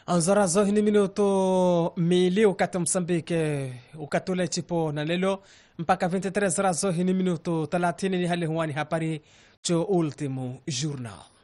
Anzarazo hini minuto mili ukata Msambike ukatule chipo na lelo mpaka 23 razo hini minuto 30 ni hali huwani hapari cho ultimo journal.